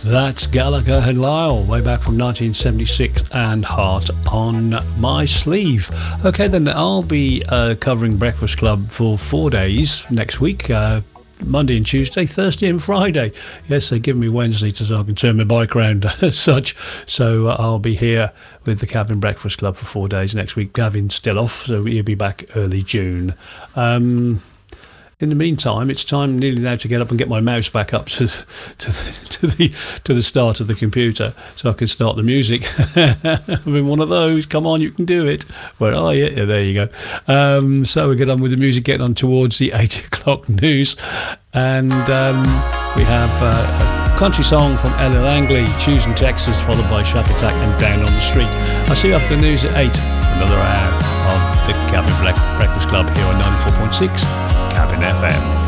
That's Gallagher and Lyle, way back from 1976, and Heart on My Sleeve. Okay, then I'll be covering Breakfast Club for 4 days next week. Monday and Tuesday, Thursday and Friday. Yes, they give me Wednesday so I can turn my bike around as such. So I'll be here with the Cabin Breakfast Club for 4 days next week. Gavin's still off, so he'll be back early June. In the meantime, it's time nearly now to get up and get my mouse back up to the start of the computer so I can start the music. I've been one of those. Come on, you can do it. Where are you? Yeah, there you go. So we get on with the music, getting on towards the 8 o'clock news. And we have a country song from Ella Langley, Choosing Texas, followed by Shack Attack and Down on the Street. I'll see you after the news at 8 for another hour of the Cabin Breakfast Club here on 94.6 Cabin FM.